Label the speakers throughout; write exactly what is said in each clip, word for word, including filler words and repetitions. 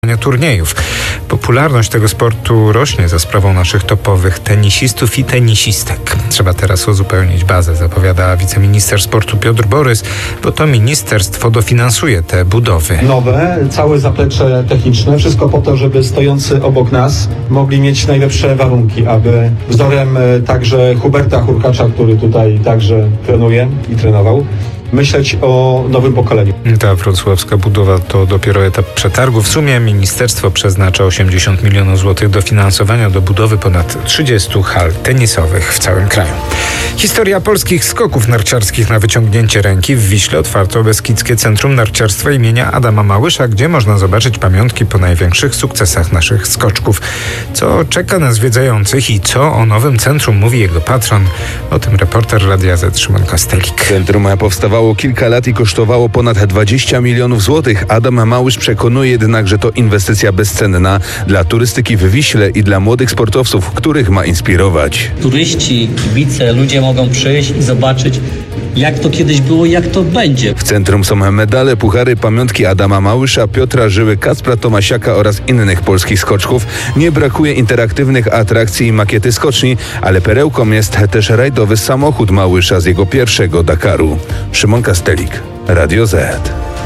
Speaker 1: turniejów. Popularność tego sportu rośnie za sprawą naszych topowych tenisistów i tenisistek. Trzeba teraz uzupełnić bazę, zapowiada wiceminister sportu Piotr Borys, bo to ministerstwo dofinansuje te budowy.
Speaker 2: Nowe, całe zaplecze techniczne, wszystko po to, żeby stojący obok nas mogli mieć najlepsze warunki, aby wzorem także Huberta Hurkacza, który tutaj także trenuje i trenował, myśleć o nowym pokoleniu.
Speaker 1: Ta wrocławska budowa to dopiero etap przetargu. W sumie ministerstwo przeznacza osiemdziesiąt milionów złotych dofinansowania do budowy ponad trzydziestu hal tenisowych w całym kraju. Historia polskich skoków narciarskich na wyciągnięcie ręki. W Wiśle otwarto Beskidzkie Centrum Narciarstwa imienia Adama Małysza, gdzie można zobaczyć pamiątki po największych sukcesach naszych skoczków. Co czeka na zwiedzających i co o nowym centrum mówi jego patron? O tym reporter Radia Z Szymon Kastelik.
Speaker 3: Centrum powstawało kilka lat i kosztowało ponad dwadzieścia milionów złotych. Adam Małysz przekonuje jednak, że to inwestycja bezcenna dla turystyki w Wiśle i dla młodych sportowców, których ma inspirować.
Speaker 4: Turyści, kibice, ludzie mogą przyjść i zobaczyć, jak to kiedyś było i jak to będzie.
Speaker 3: W centrum są medale, puchary, pamiątki Adama Małysza, Piotra Żyły, Kacpra Tomasiaka oraz innych polskich skoczków. Nie brakuje interaktywnych atrakcji i makiety skoczni, ale perełką jest też rajdowy samochód Małysza z jego pierwszego Dakaru. Szymon Kastelik, Radio Z.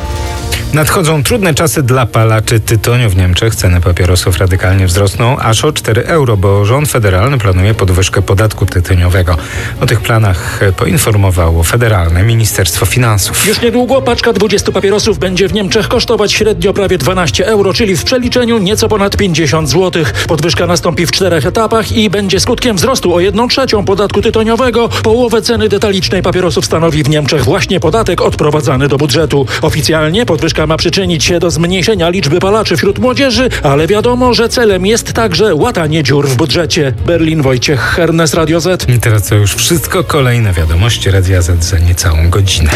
Speaker 1: Nadchodzą trudne czasy dla palaczy tytoniu w Niemczech. Ceny papierosów radykalnie wzrosną aż o cztery euro, bo rząd federalny planuje podwyżkę podatku tytoniowego. O tych planach poinformowało Federalne Ministerstwo Finansów.
Speaker 5: Już niedługo paczka dwudziestu papierosów będzie w Niemczech kosztować średnio prawie dwanaście euro, czyli w przeliczeniu nieco ponad pięćdziesiąt złotych. Podwyżka nastąpi w czterech etapach i będzie skutkiem wzrostu o jedną trzecią podatku tytoniowego. Połowę ceny detalicznej papierosów stanowi w Niemczech właśnie podatek odprowadzany do budżetu. Oficjalnie podwyżka ma przyczynić się do zmniejszenia liczby palaczy wśród młodzieży, ale wiadomo, że celem jest także łatanie dziur w budżecie. Berlin, Wojciech Hernes, Radio Z.
Speaker 1: I teraz to już wszystko. Kolejne wiadomości Radia Z za niecałą godzinę.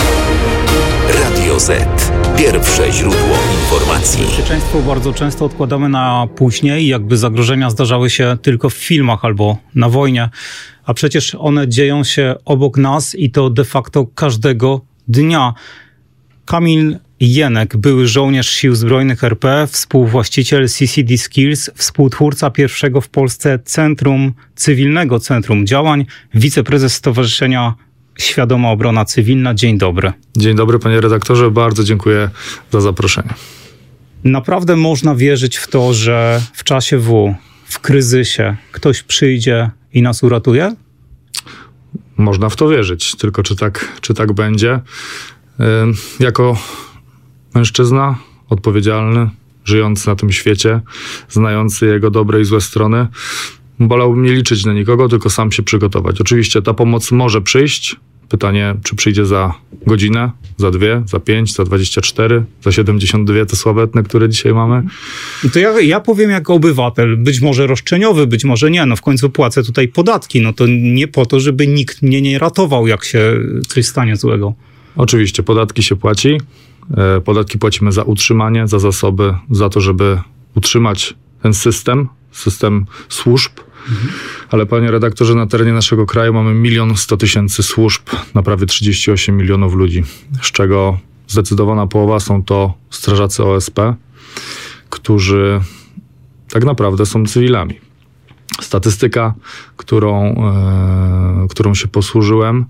Speaker 6: Radio Z. Pierwsze źródło informacji.
Speaker 7: Bezpieczeństwo bardzo często odkładamy na później, jakby zagrożenia zdarzały się tylko w filmach albo na wojnie, a przecież one dzieją się obok nas i to de facto każdego dnia. Kamil Jenek, były żołnierz Sił Zbrojnych R P, współwłaściciel C C D Skills, współtwórca pierwszego w Polsce Centrum Cywilnego Centrum Działań, wiceprezes Stowarzyszenia Świadoma Obrona Cywilna. Dzień dobry.
Speaker 8: Dzień dobry, panie redaktorze. Bardzo dziękuję za zaproszenie.
Speaker 7: Naprawdę można wierzyć w to, że w czasie W, w kryzysie, ktoś przyjdzie i nas uratuje?
Speaker 8: Można w to wierzyć, tylko czy tak, czy tak będzie? Yy, jako mężczyzna odpowiedzialny, żyjący na tym świecie, znający jego dobre i złe strony, wolałbym nie liczyć na nikogo, tylko sam się przygotować. Oczywiście ta pomoc może przyjść. Pytanie, czy przyjdzie za godzinę, za dwie, za pięć, za dwadzieścia cztery, za siedemdziesiąt dwa te sławetne, które dzisiaj mamy?
Speaker 7: To ja, ja powiem jako obywatel, być może roszczeniowy, być może nie, no w końcu płacę tutaj podatki, no to nie po to, żeby nikt mnie nie ratował, jak się coś stanie złego.
Speaker 8: Oczywiście, podatki się płaci. Podatki płacimy za utrzymanie, za zasoby, za to, żeby utrzymać ten system, system służb. Mhm. Ale panie redaktorze, na terenie naszego kraju mamy milion sto tysięcy służb na prawie trzydzieści osiem milionów ludzi, z czego zdecydowana połowa są to strażacy O S P, którzy tak naprawdę są cywilami. Statystyka, którą, e, którą się posłużyłem,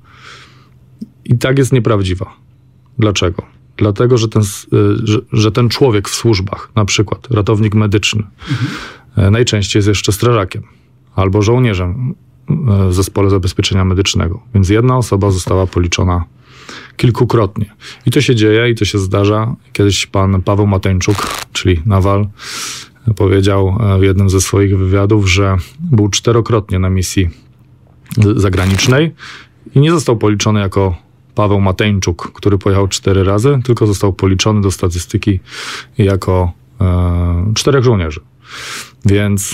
Speaker 8: i tak jest nieprawdziwa. Dlaczego? Dlatego, że ten, że, że ten człowiek w służbach, na przykład ratownik medyczny, mhm. najczęściej jest jeszcze strażakiem albo żołnierzem w zespole zabezpieczenia medycznego. Więc jedna osoba została policzona kilkukrotnie. I to się dzieje i to się zdarza. Kiedyś pan Paweł Mateńczuk, czyli Nawal, powiedział w jednym ze swoich wywiadów, że był czterokrotnie na misji zagranicznej i nie został policzony jako Paweł Mateńczuk, który pojechał cztery razy, tylko został policzony do statystyki jako e, czterech żołnierzy. Więc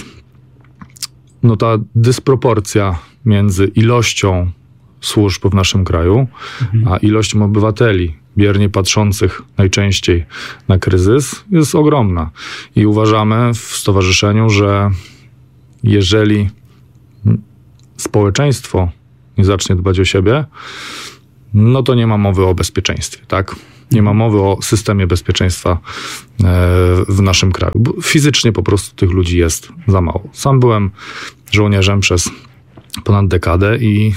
Speaker 8: no ta dysproporcja między ilością służb w naszym kraju, mhm. a ilością obywateli biernie patrzących najczęściej na kryzys jest ogromna. I uważamy w stowarzyszeniu, że jeżeli społeczeństwo nie zacznie dbać o siebie, no to nie ma mowy o bezpieczeństwie, tak? Nie ma mowy o systemie bezpieczeństwa w naszym kraju. Bo fizycznie po prostu tych ludzi jest za mało. Sam byłem żołnierzem przez ponad dekadę i,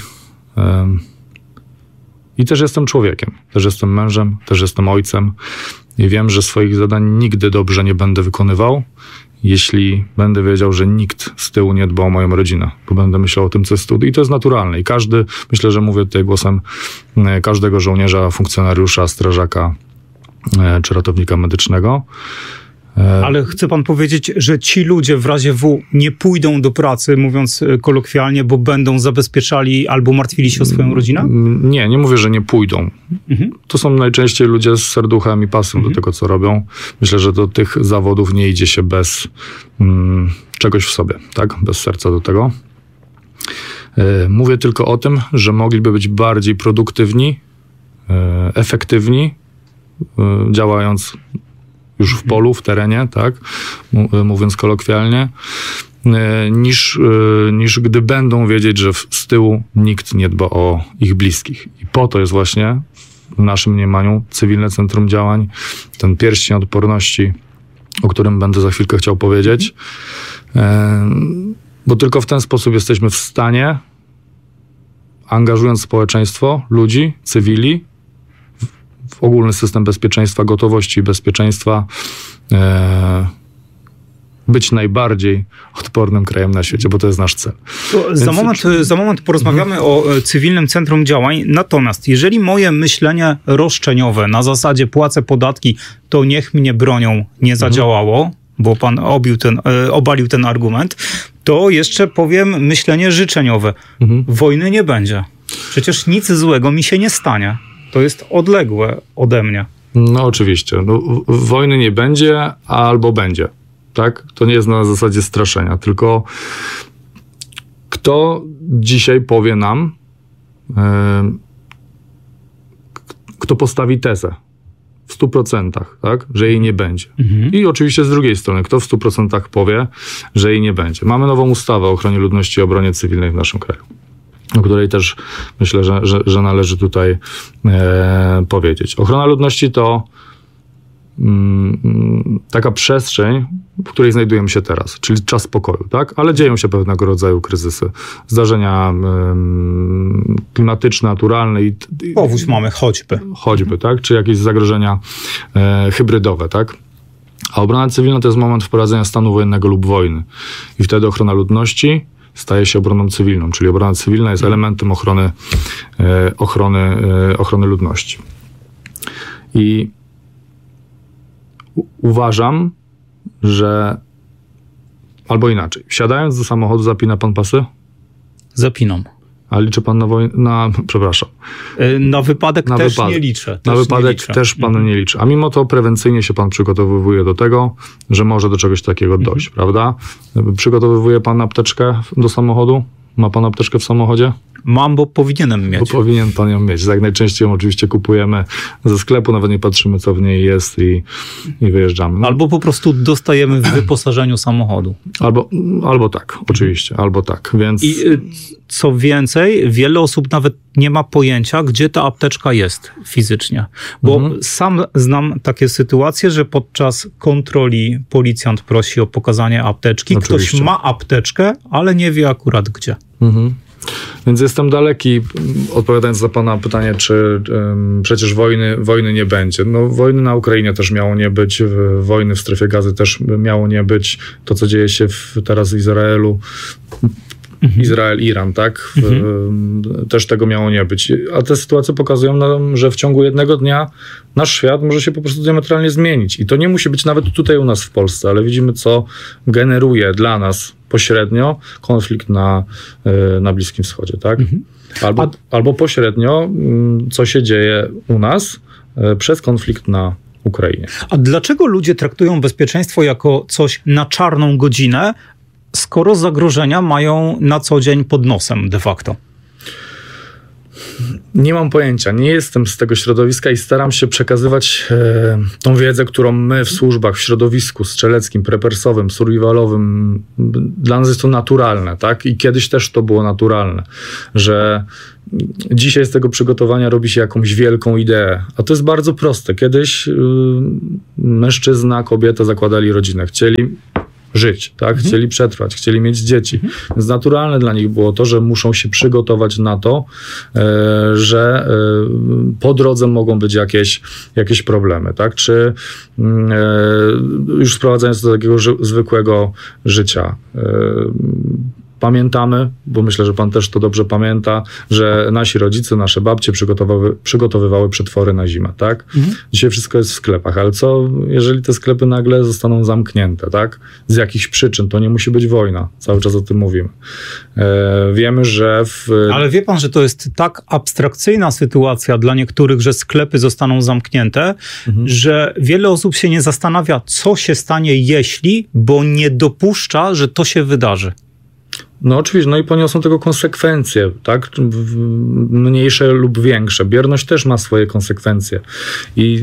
Speaker 8: i też jestem człowiekiem. Też jestem mężem, też jestem ojcem i wiem, że swoich zadań nigdy dobrze nie będę wykonywał, jeśli będę wiedział, że nikt z tyłu nie dba o moją rodzinę, bo będę myślał o tym, co jest z tyłu. I to jest naturalne. I każdy, myślę, że mówię tutaj głosem każdego żołnierza, funkcjonariusza, strażaka czy ratownika medycznego.
Speaker 7: Ale chce pan powiedzieć, że ci ludzie w razie W nie pójdą do pracy, mówiąc kolokwialnie, bo będą zabezpieczali albo martwili się o swoją rodzinę?
Speaker 8: Nie, nie mówię, że nie pójdą. Mhm. To są najczęściej ludzie z serduchem i pasją mhm. do tego, co robią. Myślę, że do tych zawodów nie idzie się bez mm, czegoś w sobie, tak? Bez serca do tego. Yy, mówię tylko o tym, że mogliby być bardziej produktywni, yy, efektywni, yy, działając już w polu, w terenie, tak, mówiąc kolokwialnie, niż, niż gdy będą wiedzieć, że z tyłu nikt nie dba o ich bliskich. I po to jest właśnie w naszym mniemaniu cywilne centrum działań, ten pierścień odporności, o którym będę za chwilkę chciał powiedzieć, bo tylko w ten sposób jesteśmy w stanie, angażując społeczeństwo, ludzi, cywili, w ogólny system bezpieczeństwa, gotowości i bezpieczeństwa, e, być najbardziej odpornym krajem na świecie, bo to jest nasz cel.
Speaker 7: Za, Więc... moment, za moment porozmawiamy mhm. o cywilnym centrum działań, natomiast jeżeli moje myślenie roszczeniowe na zasadzie płacę podatki, to niech mnie bronią nie zadziałało, mhm. bo pan obił ten, obalił ten argument, to jeszcze powiem myślenie życzeniowe. Mhm. Wojny nie będzie. Przecież nic złego mi się nie stanie. To jest odległe ode mnie.
Speaker 8: No oczywiście. No, wojny nie będzie, albo będzie. Tak? To nie jest na zasadzie straszenia, tylko kto dzisiaj powie nam, yy, kto postawi tezę w stu procentach, tak? Że jej nie będzie. Mhm. I oczywiście z drugiej strony, kto w stu procentach powie, że jej nie będzie. Mamy nową ustawę o ochronie ludności i obronie cywilnej w naszym kraju, o której też myślę, że, że, że należy tutaj e, powiedzieć. Ochrona ludności to mm, taka przestrzeń, w której znajdujemy się teraz, czyli czas pokoju, tak? Ale dzieją się pewnego rodzaju kryzysy, zdarzenia mm, klimatyczne, naturalne. I, i,
Speaker 7: Powódź mamy choćby.
Speaker 8: Choćby, tak? Czy jakieś zagrożenia e, hybrydowe, tak? A obrona cywilna to jest moment wprowadzenia stanu wojennego lub wojny. I wtedy ochrona ludności staje się obroną cywilną, czyli obrona cywilna jest elementem ochrony, e, ochrony, e, ochrony ludności. I u- uważam, że albo inaczej, wsiadając do samochodu zapina pan pasy?
Speaker 7: Zapinam.
Speaker 8: A liczy pan na wojnę? Na, przepraszam.
Speaker 7: Na wypadek
Speaker 8: na
Speaker 7: też
Speaker 8: wypadek.
Speaker 7: nie liczę.
Speaker 8: Na
Speaker 7: też
Speaker 8: wypadek
Speaker 7: nie liczę.
Speaker 8: też pan mhm. nie liczy. A mimo to prewencyjnie się pan przygotowywuje do tego, że może do czegoś takiego mhm. dojść, prawda? Przygotowywuje pan apteczkę do samochodu? Ma pan apteczkę w samochodzie?
Speaker 7: Mam, bo powinienem mieć.
Speaker 8: Bo powinien pan ją mieć. Tak najczęściej ją oczywiście kupujemy ze sklepu, nawet nie patrzymy, co w niej jest i, i wyjeżdżamy. No.
Speaker 7: Albo po prostu dostajemy w wyposażeniu samochodu.
Speaker 8: Albo, albo tak, oczywiście, albo tak. Więc...
Speaker 7: I co więcej, wiele osób nawet nie ma pojęcia, gdzie ta apteczka jest fizycznie. Bo mhm. sam znam takie sytuacje, że podczas kontroli policjant prosi o pokazanie apteczki.
Speaker 8: Oczywiście.
Speaker 7: Ktoś ma apteczkę, ale nie wie akurat gdzie.
Speaker 8: Mhm. Więc jestem daleki, odpowiadając na pana pytanie, czy um, przecież wojny, wojny nie będzie. No, wojny na Ukrainie też miało nie być, wojny w strefie Gazy też miało nie być. To, co dzieje się w, teraz w Izraelu, mhm. Izrael, Iran, tak? Mhm. Też tego miało nie być. A te sytuacje pokazują nam, że w ciągu jednego dnia nasz świat może się po prostu diametralnie zmienić. I to nie musi być nawet tutaj u nas w Polsce, ale widzimy, co generuje dla nas pośrednio konflikt na, na Bliskim Wschodzie, tak? Mhm. Albo, A... albo pośrednio, co się dzieje u nas przez konflikt na Ukrainie.
Speaker 7: A dlaczego ludzie traktują bezpieczeństwo jako coś na czarną godzinę, skoro zagrożenia mają na co dzień pod nosem de facto?
Speaker 8: Nie mam pojęcia, nie jestem z tego środowiska i staram się przekazywać e, tą wiedzę, którą my w służbach, w środowisku strzeleckim, prepersowym, survivalowym, dla nas jest to naturalne, tak? I kiedyś też to było naturalne, że dzisiaj z tego przygotowania robi się jakąś wielką ideę, a to jest bardzo proste. Kiedyś y, mężczyzna, kobieta zakładali rodzinę, chcieli żyć, tak? Mhm. Chcieli przetrwać, chcieli mieć dzieci. Mhm. Więc naturalne dla nich było to, że muszą się przygotować na to, e, że e, po drodze mogą być jakieś, jakieś problemy, tak? Czy e, już sprowadzając do takiego ży- zwykłego życia, e, pamiętamy, bo myślę, że pan też to dobrze pamięta, że nasi rodzice, nasze babcie przygotowywały, przygotowywały przetwory na zimę, tak? Mhm. Dzisiaj wszystko jest w sklepach, ale co, jeżeli te sklepy nagle zostaną zamknięte, tak? Z jakichś przyczyn, to nie musi być wojna. Cały czas o tym mówimy. E, wiemy, że w...
Speaker 7: Ale wie pan, że to jest tak abstrakcyjna sytuacja dla niektórych, że sklepy zostaną zamknięte, mhm. że wiele osób się nie zastanawia, co się stanie, jeśli, bo nie dopuszcza, że to się wydarzy.
Speaker 8: No oczywiście, no i poniosą tego konsekwencje, tak? Mniejsze lub większe. Bierność też ma swoje konsekwencje. I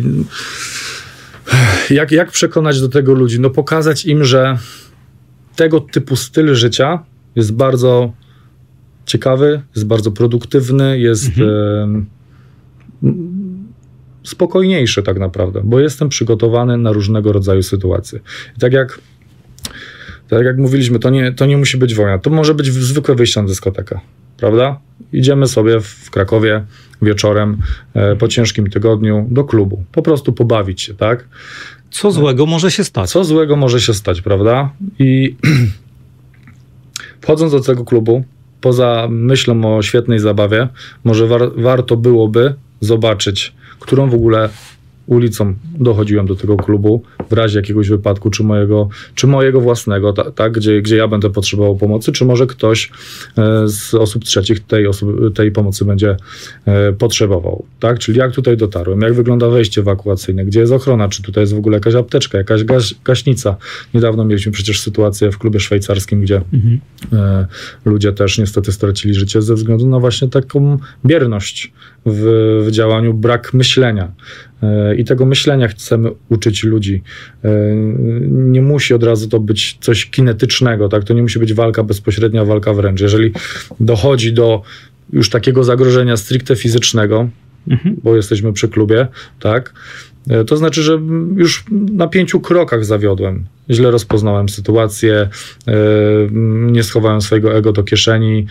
Speaker 8: jak, jak przekonać do tego ludzi? No pokazać im, że tego typu styl życia jest bardzo ciekawy, jest bardzo produktywny, jest mhm. e, spokojniejszy tak naprawdę, bo jestem przygotowany na różnego rodzaju sytuacje. I tak jak Tak jak mówiliśmy, to nie, to nie musi być wojna. To może być zwykłe wyjście na dyskotekę, prawda? Idziemy sobie w Krakowie wieczorem e, po ciężkim tygodniu do klubu. Po prostu pobawić się, tak?
Speaker 7: Co złego może się stać?
Speaker 8: Co złego może się stać, prawda? I wchodząc do tego klubu, poza myślą o świetnej zabawie, może war, warto byłoby zobaczyć, którą w ogóle ulicą dochodziłem do tego klubu w razie jakiegoś wypadku, czy mojego, czy mojego własnego, ta, tak, gdzie, gdzie ja będę potrzebował pomocy, czy może ktoś e, z osób trzecich tej, osób, tej pomocy będzie e, potrzebował. Tak? Czyli jak tutaj dotarłem, jak wygląda wejście ewakuacyjne, gdzie jest ochrona, czy tutaj jest w ogóle jakaś apteczka, jakaś gaś, gaśnica. Niedawno mieliśmy przecież sytuację w klubie szwajcarskim, gdzie mhm. e, ludzie też niestety stracili życie ze względu na właśnie taką bierność w, w działaniu, brak myślenia. I tego myślenia chcemy uczyć ludzi. Nie musi od razu to być coś kinetycznego, tak? To nie musi być walka bezpośrednia, walka wręcz. Jeżeli dochodzi do już takiego zagrożenia stricte fizycznego, mhm. bo jesteśmy przy klubie, tak? To znaczy, że już na pięciu krokach zawiodłem. Źle rozpoznałem sytuację, nie schowałem swojego ego do kieszeni.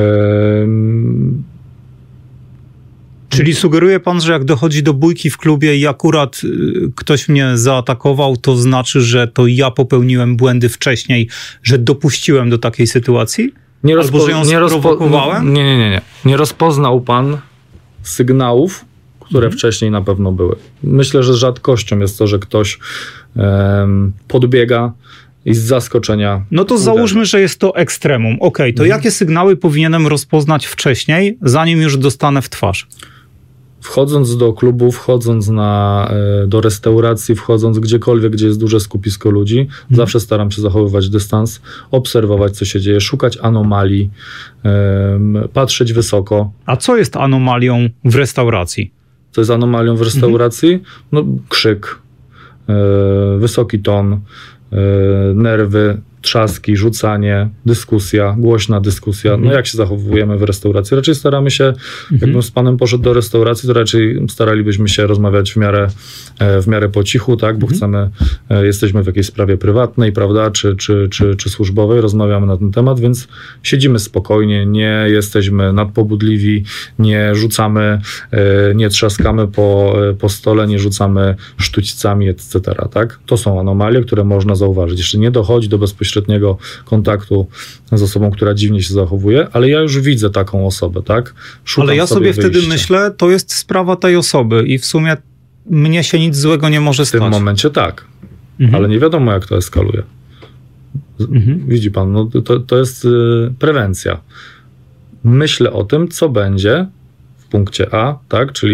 Speaker 7: Czyli sugeruje pan, że jak dochodzi do bójki w klubie i akurat y, ktoś mnie zaatakował, to znaczy, że to ja popełniłem błędy wcześniej, że dopuściłem do takiej sytuacji? Nie rozpo- Albo że ją nie sprowokowałem?
Speaker 8: Nie, nie, nie, nie. Nie rozpoznał pan sygnałów, które mhm. wcześniej na pewno były. Myślę, że rzadkością jest to, że ktoś um, podbiega i z zaskoczenia...
Speaker 7: No to uderzy. Załóżmy, że jest to ekstremum. Okej, okay, to mhm. jakie sygnały powinienem rozpoznać wcześniej, zanim już dostanę w twarz?
Speaker 8: Wchodząc do klubu, wchodząc na, do restauracji, wchodząc gdziekolwiek, gdzie jest duże skupisko ludzi, mhm. zawsze staram się zachowywać dystans, obserwować, co się dzieje, szukać anomalii, um, patrzeć wysoko.
Speaker 7: A co jest anomalią w restauracji?
Speaker 8: Co jest anomalią w restauracji? Mhm. No, krzyk, yy, wysoki ton, yy, nerwy, trzaski, rzucanie, dyskusja, głośna dyskusja. Mhm. No jak się zachowujemy w restauracji? Raczej staramy się, mhm. jakbym z panem poszedł do restauracji, to raczej staralibyśmy się rozmawiać w miarę, w miarę po cichu, tak? Bo mhm. chcemy, jesteśmy w jakiejś sprawie prywatnej, prawda, czy, czy, czy, czy służbowej, rozmawiamy na ten temat, więc siedzimy spokojnie, nie jesteśmy nadpobudliwi, nie rzucamy, nie trzaskamy po, po stole, nie rzucamy sztućcami, et cetera. Tak? To są anomalie, które można zauważyć. Jeszcze nie dochodzi do bezpośredniego kontaktu z osobą, która dziwnie się zachowuje, ale ja już widzę taką osobę, tak? Szukam
Speaker 7: ale ja sobie, sobie wtedy
Speaker 8: wyjścia. Myślę,
Speaker 7: to jest sprawa tej osoby i w sumie mnie się nic złego nie może stać.
Speaker 8: W tym momencie tak, mhm. ale nie wiadomo, jak to eskaluje. Mhm. Widzi pan, no to, to jest y, prewencja. Myślę o tym, co będzie w punkcie A, tak? Czyli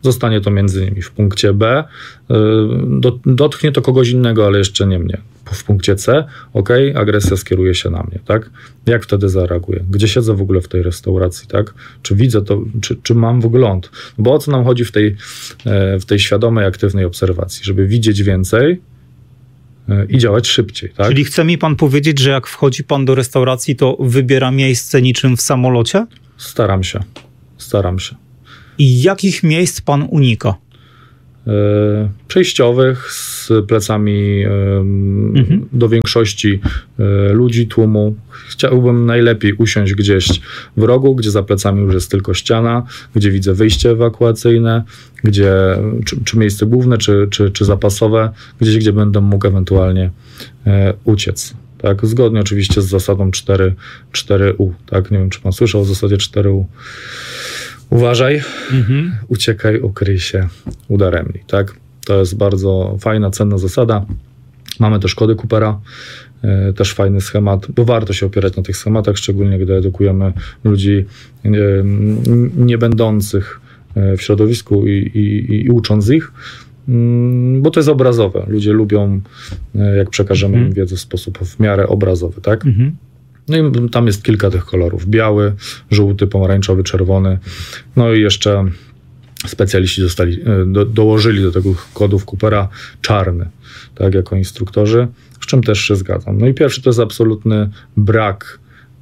Speaker 8: Zostanie to między nimi w punkcie B, do, dotknie to kogoś innego, ale jeszcze nie mnie. W punkcie C, ok, agresja skieruje się na mnie, tak? Jak wtedy zareaguję? Gdzie siedzę w ogóle w tej restauracji, tak? Czy widzę to, czy, czy mam wgląd? Bo o co nam chodzi w tej, w tej świadomej, aktywnej obserwacji? Żeby widzieć więcej i działać szybciej, tak?
Speaker 7: Czyli chce mi pan powiedzieć, że jak wchodzi pan do restauracji, to wybiera miejsce niczym w samolocie?
Speaker 8: Staram się, staram się.
Speaker 7: I jakich miejsc pan unika?
Speaker 8: Przejściowych, z plecami
Speaker 7: mhm.
Speaker 8: do większości ludzi, tłumu. Chciałbym najlepiej usiąść gdzieś w rogu, gdzie za plecami już jest tylko ściana, gdzie widzę wyjście ewakuacyjne, gdzie, czy, czy miejsce główne, czy, czy, czy zapasowe, gdzieś, gdzie będę mógł ewentualnie e, uciec. Tak? Zgodnie oczywiście z zasadą cztery U. Tak? Nie wiem, czy pan słyszał o zasadzie cztery U. Uważaj, mhm. uciekaj, ukryj się, udaremnij. Tak? To jest bardzo fajna, cenna zasada. Mamy też kody Coopera, e, też fajny schemat, bo warto się opierać na tych schematach, szczególnie gdy edukujemy ludzi e, nie będących w środowisku i, i, i ucząc ich, m, bo to jest obrazowe. Ludzie lubią, e, jak przekażemy mhm. im wiedzę w sposób w miarę obrazowy. Tak? Mhm. No i tam jest kilka tych kolorów. Biały, żółty, pomarańczowy, czerwony. No i jeszcze specjaliści dostali, do, dołożyli do tego kodów Coopera czarny, tak, jako instruktorzy, z czym też się zgadzam. No i pierwszy to jest absolutny brak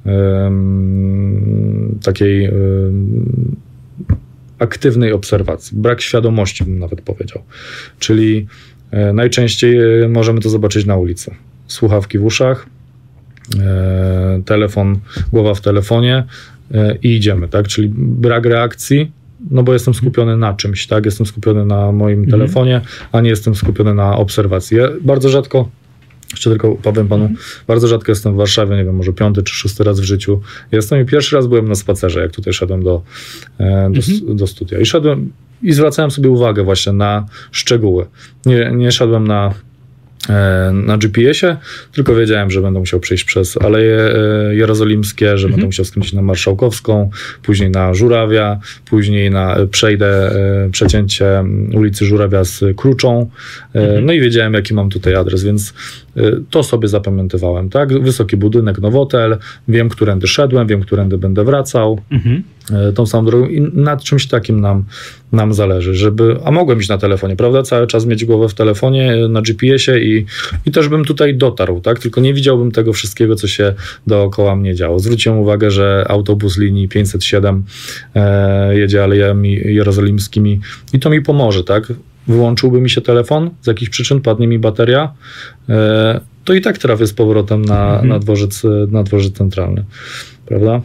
Speaker 8: um, takiej um, aktywnej obserwacji. Brak świadomości, bym nawet powiedział. Czyli e, najczęściej możemy to zobaczyć na ulicy. Słuchawki w uszach, E, telefon, głowa w telefonie e, i idziemy, tak? Czyli brak reakcji, no bo jestem skupiony na czymś, tak? Jestem skupiony na moim mhm. telefonie, a nie jestem skupiony na obserwacji. Ja bardzo rzadko, jeszcze tylko powiem panu, mhm. bardzo rzadko jestem w Warszawie, nie wiem, może piąty czy szósty raz w życiu. Jestem i pierwszy raz byłem na spacerze, jak tutaj szedłem do, e, do, mhm. do studia. I szedłem i zwracałem sobie uwagę właśnie na szczegóły. Nie, nie szedłem na na G P S-ie, tylko wiedziałem, że będę musiał przejść przez Aleje Jerozolimskie, że mhm. będę musiał skręcić na Marszałkowską, później na Żurawia, później na przejdę przecięcie ulicy Żurawia z Kruczą, mhm. no i wiedziałem, jaki mam tutaj adres, więc to sobie zapamiętywałem, tak? Wysoki budynek, nowotel, wiem, którędy szedłem, wiem, którędy będę wracał, mhm. tą samą drogą i nad czymś takim nam, nam zależy, żeby, a mogłem iść na telefonie, prawda? Cały czas mieć głowę w telefonie, na G P S-ie i, i też bym tutaj dotarł, tak? Tylko nie widziałbym tego wszystkiego, co się dookoła mnie działo. Zwróciłem uwagę, że autobus linii pięćset siedem e, jedzie alejami jerozolimskimi i to mi pomoże, tak? Wyłączyłby mi się telefon, z jakichś przyczyn padnie mi bateria, e, to i tak trafię z powrotem na, mhm. na, dworzec, na dworzec centralny, prawda?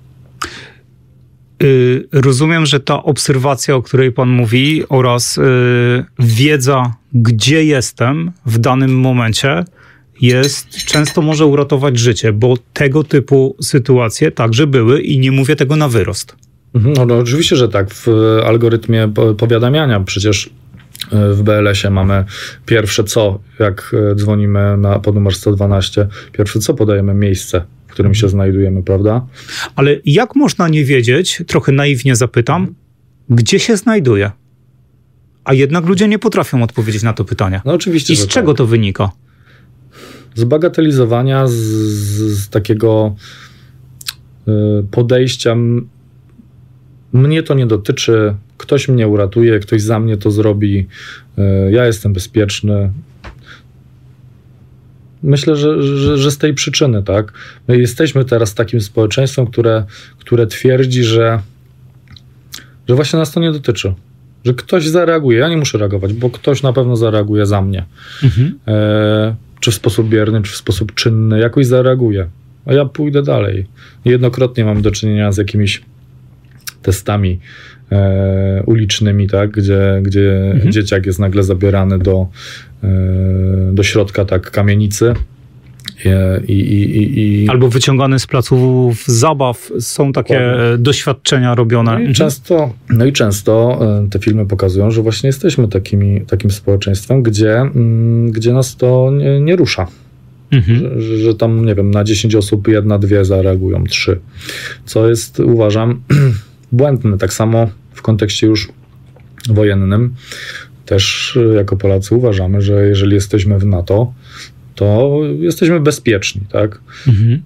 Speaker 7: Yy, rozumiem, że ta obserwacja, o której pan mówi, oraz yy, wiedza, gdzie jestem w danym momencie, jest, często może uratować życie, bo tego typu sytuacje także były i nie mówię tego na wyrost.
Speaker 8: No, no oczywiście, że tak. W algorytmie powiadamiania przecież w B L S-ie mamy pierwsze co, jak dzwonimy na, pod numer sto dwanaście, pierwsze co podajemy miejsce, w którym się znajdujemy, prawda?
Speaker 7: Ale jak można nie wiedzieć, trochę naiwnie zapytam, gdzie się znajduje? A jednak ludzie nie potrafią odpowiedzieć na to pytanie.
Speaker 8: No oczywiście,
Speaker 7: I z czego
Speaker 8: tak.
Speaker 7: to wynika?
Speaker 8: Z bagatelizowania, z, z takiego y, podejścia mnie to nie dotyczy, ktoś mnie uratuje, ktoś za mnie to zrobi, y, ja jestem bezpieczny. Myślę, że, że, że z tej przyczyny, tak? My jesteśmy teraz takim społeczeństwem, które, które twierdzi, że, że właśnie nas to nie dotyczy. Że ktoś zareaguje. Ja nie muszę reagować, bo ktoś na pewno zareaguje za mnie. Mhm. E, czy w sposób bierny, czy w sposób czynny. Jakoś zareaguje. A ja pójdę dalej. Niejednokrotnie mam do czynienia z jakimiś testami e, ulicznymi, tak? Gdzie, gdzie mhm. dzieciak jest nagle zabierany do, e, do środka tak kamienicy. I, i, i, i...
Speaker 7: Albo wyciągany z placów zabaw. Są takie Ładnie. doświadczenia robione.
Speaker 8: No i, często, no i często te filmy pokazują, że właśnie jesteśmy takimi, takim społeczeństwem, gdzie, gdzie nas to nie, nie rusza. Mhm. Że, że tam, nie wiem, na dziesięć osób jedna, dwie zareagują, trzy. Co jest, uważam, błędne. Tak samo w kontekście już wojennym. Też jako Polacy uważamy, że jeżeli jesteśmy w NATO, to jesteśmy bezpieczni, tak? Mhm.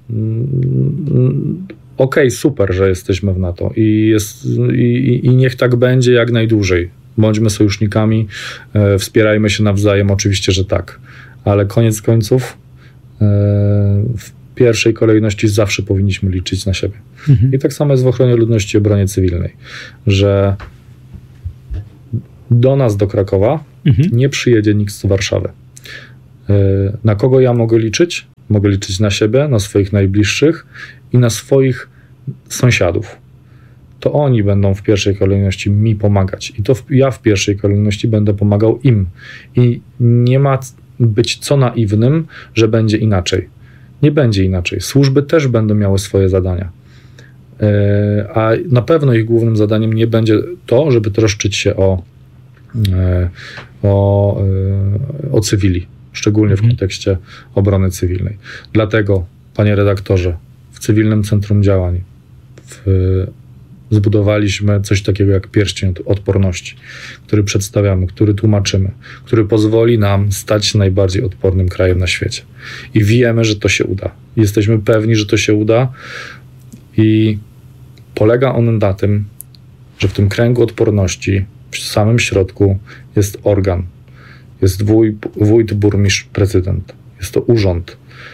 Speaker 8: Okej, okay, super, że jesteśmy w NATO i, jest, i, i niech tak będzie jak najdłużej. Bądźmy sojusznikami, e, wspierajmy się nawzajem, oczywiście, że tak. Ale koniec końców e, w pierwszej kolejności zawsze powinniśmy liczyć na siebie. Mhm. I tak samo jest w ochronie ludności i obronie cywilnej, że do nas, do Krakowa mhm. nie przyjedzie nikt z Warszawy. E, na kogo ja mogę liczyć? Mogę liczyć na siebie, na swoich najbliższych i na swoich sąsiadów. To oni będą w pierwszej kolejności mi pomagać. I to ja w pierwszej kolejności będę pomagał im. I nie ma być co naiwnym, że będzie inaczej. Nie będzie inaczej. Służby też będą miały swoje zadania. A na pewno ich głównym zadaniem nie będzie to, żeby troszczyć się o, o, o cywili. Szczególnie w kontekście obrony cywilnej. Dlatego, panie redaktorze, w Cywilnym Centrum Działań w, zbudowaliśmy coś takiego jak pierścień odporności, który przedstawiamy, który tłumaczymy, który pozwoli nam stać się najbardziej odpornym krajem na świecie. I wiemy, że to się uda. Jesteśmy pewni, że to się uda i polega on na tym, że w tym kręgu odporności, w samym środku jest organ. Jest wuj, wójt, burmistrz, prezydent. Jest to urząd.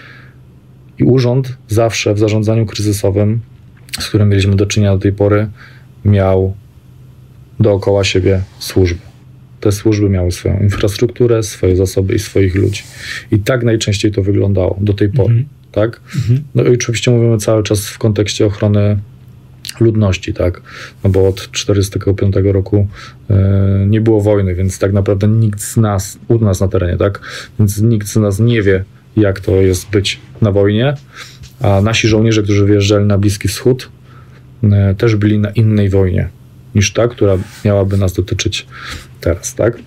Speaker 8: I urząd zawsze w zarządzaniu kryzysowym, z którym mieliśmy do czynienia do tej pory, miał dookoła siebie służby. Te służby miały swoją infrastrukturę, swoje zasoby i swoich ludzi. I tak najczęściej to wyglądało do tej pory. Mm-hmm. Tak? Mm-hmm. No i oczywiście mówimy cały czas w kontekście ochrony ludności, tak? No bo od tysiąc dziewięćset czterdziestego piątego roku e, nie było wojny, więc tak naprawdę nikt z nas, u nas na terenie, tak? Więc nikt z nas nie wie, jak to jest być na wojnie, a nasi żołnierze, którzy wyjeżdżali na Bliski Wschód, e, też byli na innej wojnie niż ta, która miałaby nas dotyczyć teraz, tak?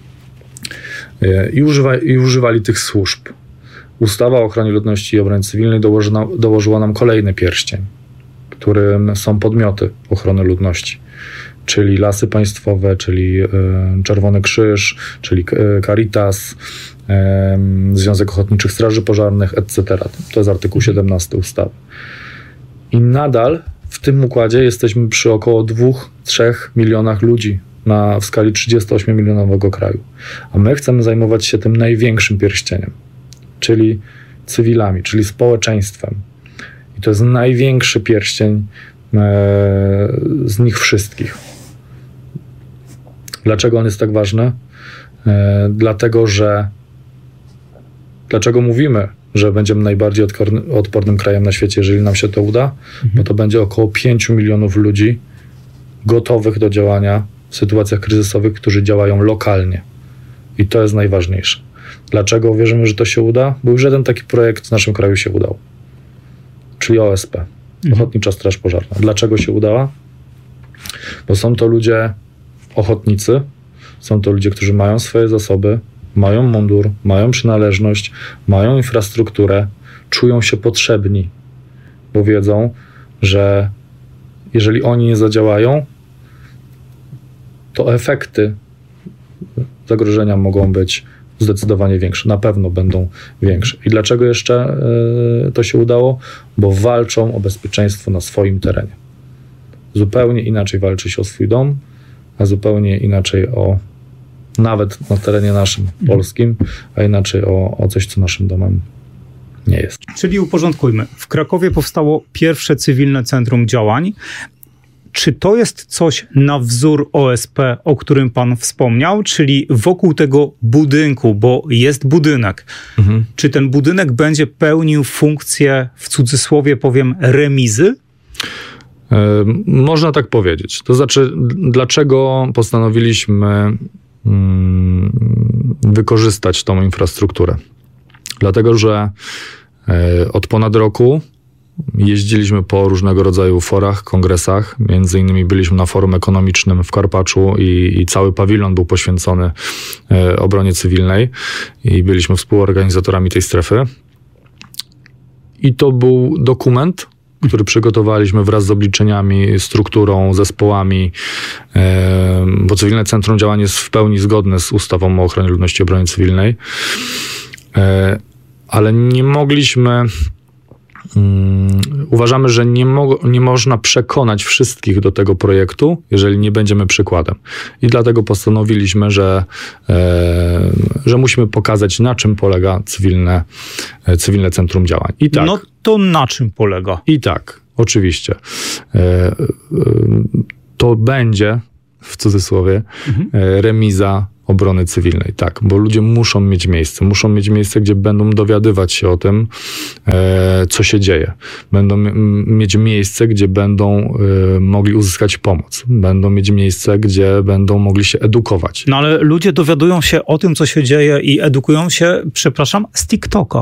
Speaker 8: E, i, używa, I używali tych służb. Ustawa o ochronie ludności i obrony cywilnej dołożyła, dołożyła nam kolejny pierścień, którym są podmioty ochrony ludności, czyli Lasy Państwowe, czyli y, Czerwony Krzyż, czyli y, Caritas, y, Związek Ochotniczych Straży Pożarnych, et cetera. To jest artykuł siedemnasty ustawy. I nadal w tym układzie jesteśmy przy około dwóch do trzech milionach ludzi na, w skali trzydziestoośmiomilionowego kraju. A my chcemy zajmować się tym największym pierścieniem, czyli cywilami, czyli społeczeństwem. I to jest największy pierścień e, z nich wszystkich. Dlaczego on jest tak ważny? E, dlatego, że dlaczego mówimy, że będziemy najbardziej odporny, odpornym krajem na świecie, jeżeli nam się to uda? Mhm. Bo to będzie około pięciu milionów ludzi gotowych do działania w sytuacjach kryzysowych, którzy działają lokalnie. I to jest najważniejsze. Dlaczego wierzymy, że to się uda? Bo już jeden taki projekt w naszym kraju się udał. Czyli O S P, Ochotnicza Straż Pożarna. Dlaczego się udała? Bo są to ludzie ochotnicy, są to ludzie, którzy mają swoje zasoby, mają mundur, mają przynależność, mają infrastrukturę, czują się potrzebni, bo wiedzą, że jeżeli oni nie zadziałają, to efekty zagrożenia mogą być zdecydowanie większe. Na pewno będą większe. I dlaczego jeszcze y, to się udało? Bo walczą o bezpieczeństwo na swoim terenie. Zupełnie inaczej walczy się o swój dom, a zupełnie inaczej o nawet na terenie naszym, polskim, a inaczej o, o coś, co naszym domem nie jest.
Speaker 7: Czyli uporządkujmy. W Krakowie powstało pierwsze cywilne centrum działań. Czy to jest coś na wzór O S P, o którym pan wspomniał, czyli wokół tego budynku, bo jest budynek. Mhm. Czy ten budynek będzie pełnił funkcję, w cudzysłowie powiem, remizy?
Speaker 8: Yy, można tak powiedzieć. To znaczy, dlaczego postanowiliśmy yy, wykorzystać tą infrastrukturę? Dlatego, że yy, od ponad roku jeździliśmy po różnego rodzaju forach, kongresach. Między innymi byliśmy na forum ekonomicznym w Karpaczu i, i cały pawilon był poświęcony e, obronie cywilnej i byliśmy współorganizatorami tej strefy. I to był dokument, który przygotowaliśmy wraz z obliczeniami, strukturą, zespołami, bo Cywilne Centrum Działań jest w pełni zgodne z ustawą o ochronie ludności i obronie cywilnej, ale nie mogliśmy... Um, uważamy, że nie, mo- nie można przekonać wszystkich do tego projektu, jeżeli nie będziemy przykładem. I dlatego postanowiliśmy, że, e, że musimy pokazać, na czym polega cywilne, e, cywilne centrum działań. I tak,
Speaker 7: no to na czym polega?
Speaker 8: I tak, oczywiście. E, e, to będzie, w cudzysłowie, mhm. e, remiza obrony cywilnej, tak, bo ludzie muszą mieć miejsce, muszą mieć miejsce, gdzie będą dowiadywać się o tym, e, co się dzieje. Będą m- mieć miejsce, gdzie będą e, mogli uzyskać pomoc. Będą mieć miejsce, gdzie będą mogli się edukować.
Speaker 7: No ale ludzie dowiadują się o tym, co się dzieje i edukują się, przepraszam, z TikToka.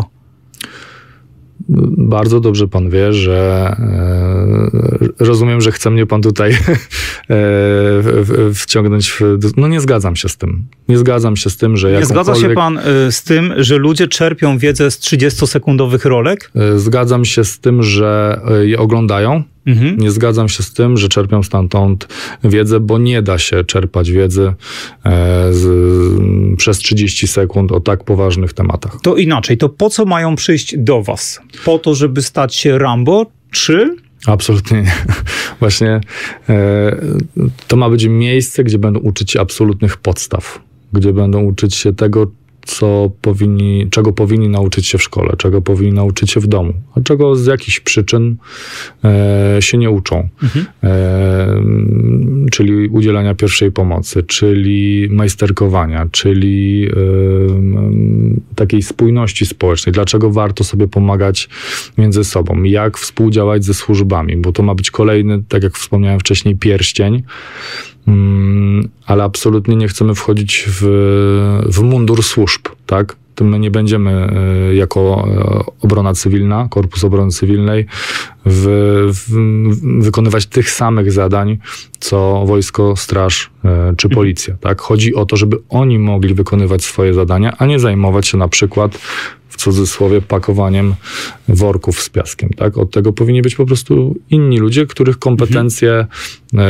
Speaker 8: Bardzo dobrze pan wie, że e, rozumiem, że chce mnie pan tutaj e, w, wciągnąć w... No nie zgadzam się z tym. Nie zgadzam się z tym, że
Speaker 7: Nie
Speaker 8: jakąkolwiek...
Speaker 7: zgadza się pan y, z tym, że ludzie czerpią wiedzę z trzydziestosekundowych rolek?
Speaker 8: E, zgadzam się z tym, że je oglądają. Mhm. Nie zgadzam się z tym, że czerpią stamtąd wiedzę, bo nie da się czerpać wiedzy e, z, przez trzydzieści sekund o tak poważnych tematach.
Speaker 7: To inaczej, to po co mają przyjść do was? Po to, żeby stać się Rambo, czy...
Speaker 8: Absolutnie nie. Właśnie e, to ma być miejsce, gdzie będą uczyć się absolutnych podstaw, gdzie będą uczyć się tego, co powinni, czego powinni nauczyć się w szkole, czego powinni nauczyć się w domu, a czego z jakichś przyczyn e, się nie uczą. Mhm. E, czyli udzielania pierwszej pomocy, czyli majsterkowania, czyli e, takiej spójności społecznej. Dlaczego warto sobie pomagać między sobą? Jak współdziałać ze służbami? Bo to ma być kolejny, tak jak wspomniałem wcześniej, pierścień, ale absolutnie nie chcemy wchodzić w, w mundur służb, tak? Tym my nie będziemy jako obrona cywilna, Korpus Obrony Cywilnej w, w, wykonywać tych samych zadań, co wojsko, straż czy policja, tak? Chodzi o to, żeby oni mogli wykonywać swoje zadania, a nie zajmować się na przykład, w cudzysłowie, pakowaniem worków z piaskiem, tak? Od tego powinni być po prostu inni ludzie, których kompetencje mhm.